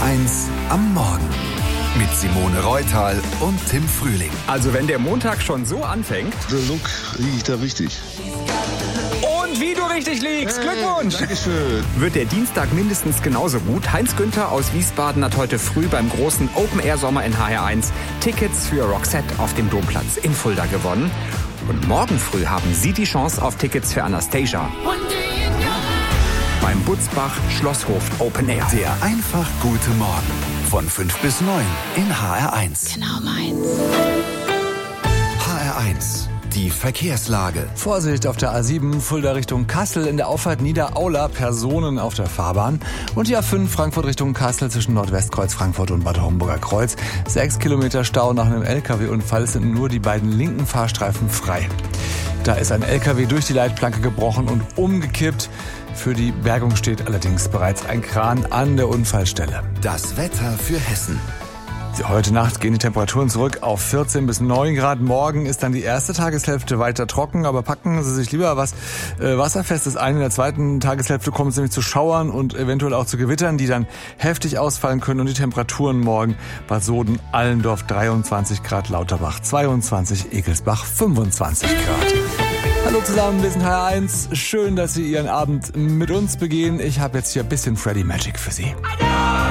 HR1 am Morgen. Mit Simone Reutal und Tim Frühling. Also wenn der Montag schon so anfängt. Der Look liegt da richtig. Und wie du richtig liegst. Glückwunsch. Dankeschön. Wird der Dienstag mindestens genauso gut? Heinz Günther aus Wiesbaden hat heute früh beim großen Open-Air-Sommer in HR1 Tickets für Roxette auf dem Domplatz in Fulda gewonnen. Und morgen früh haben Sie die Chance auf Tickets für Anastasia beim Butzbach Schlosshof Open Air. Der einfach gute Morgen. Von 5 bis 9 in HR1. Genau meins. HR1, die Verkehrslage. Vorsicht auf der A7 Fulda Richtung Kassel, in der Auffahrt Niederaula Personen auf der Fahrbahn. Und die A5 Frankfurt Richtung Kassel zwischen Nordwestkreuz Frankfurt und Bad Homburger Kreuz. 6 Kilometer Stau nach einem LKW-Unfall, es sind nur die beiden linken Fahrstreifen frei. Da ist ein LKW durch die Leitplanke gebrochen und umgekippt. Für die Bergung steht allerdings bereits ein Kran an der Unfallstelle. Das Wetter für Hessen. Heute Nacht gehen die Temperaturen zurück auf 14 bis 9 Grad. Morgen ist dann die erste Tageshälfte weiter trocken, aber packen Sie sich lieber was Wasserfestes ein. In der zweiten Tageshälfte kommt es nämlich zu Schauern und eventuell auch zu Gewittern, die dann heftig ausfallen können. Und die Temperaturen morgen: Bad Soden, Allendorf 23 Grad, Lauterbach 22, Egelsbach 25 Grad. Hallo zusammen, wir sind HR1. Schön, dass Sie Ihren Abend mit uns begehen. Ich habe jetzt hier ein bisschen Freddy Magic für Sie.